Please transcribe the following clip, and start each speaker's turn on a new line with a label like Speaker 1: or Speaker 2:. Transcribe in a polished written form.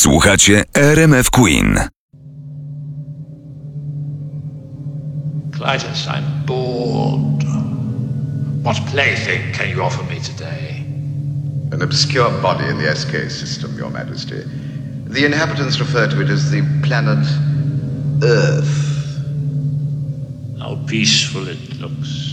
Speaker 1: Słuchacie RMF Queen.
Speaker 2: Clytus, I'm bored. What plaything can you offer me today?
Speaker 3: An obscure body in the SK system, Your Majesty. The inhabitants refer to it as the planet Earth.
Speaker 2: How peaceful it looks.